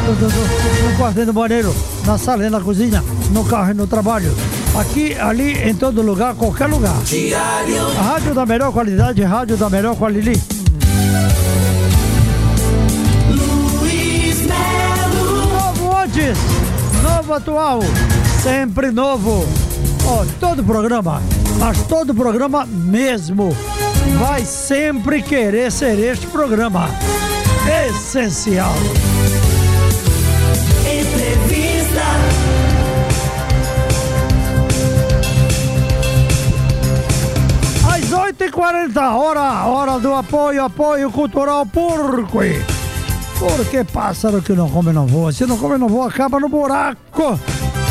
no quarto e no banheiro, na sala e na cozinha, no carro e no trabalho. Aqui, ali, em todo lugar, qualquer lugar. Diário. A rádio da melhor qualidade, rádio da melhor qualidade. Luiz Melo. Novo antes, novo atual, sempre novo. Ó, todo programa, mas todo programa mesmo, vai sempre querer ser este programa. Essencial. Entrevista. Às 8h40, hora do apoio cultural Porquê. Porque pássaro que não come não voa, se não come não voa, acaba no buraco.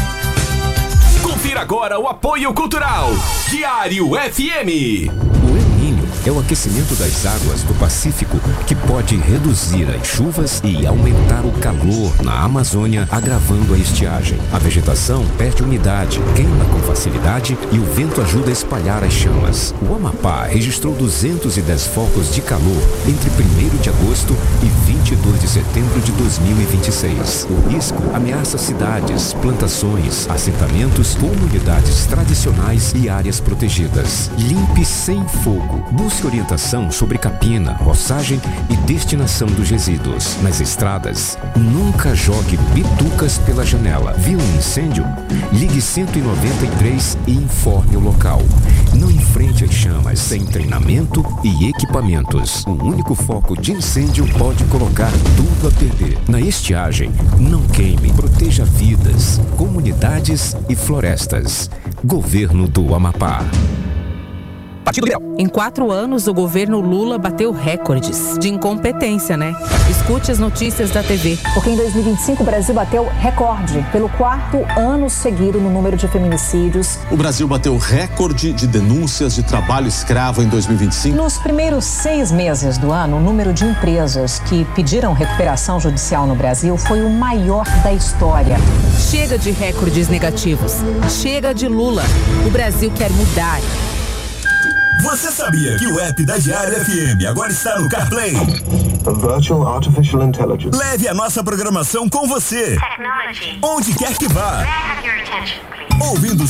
Confira agora o apoio cultural Diário FM. O El Niño é o aquecimento das águas do Pacífico que pode reduzir as chuvas e aumentar o calor na Amazônia, agravando a estiagem. A vegetação perde umidade, queima com facilidade e o vento ajuda a espalhar as chamas. O Amapá registrou 210 focos de calor entre 1º de agosto e 22 de setembro de 2026. O risco ameaça cidades, plantações, assentamentos, comunidades tradicionais e áreas protegidas. Limpe sem fogo. Busque orientação sobre capina, roçagem e destinação dos resíduos. Nas estradas, nunca jogue bitucas pela janela. Viu um incêndio? Ligue 193 e informe o local. Não enfrente as chamas sem treinamento e equipamentos. Um único foco de incêndio pode colocar tudo a perder. Na estiagem, não queime. Proteja vidas, comunidades e florestas. Governo do Amapá. Partido Liberal. Em 4 anos, o governo Lula bateu recordes de incompetência, né? Escute as notícias da TV. Porque em 2025 o Brasil bateu recorde pelo 4º ano seguido no número de feminicídios. O Brasil bateu recorde de denúncias de trabalho escravo em 2025. Nos primeiros 6 meses do ano, o número de empresas que pediram recuperação judicial no Brasil foi o maior da história. Chega de recordes negativos. Chega de Lula. O Brasil quer mudar. Você sabia que o app da Diário FM agora está no CarPlay? Virtual Artificial Intelligence. Leve a nossa programação com você. Technology. Onde quer que vá. May I have your attention, please? Ouvindo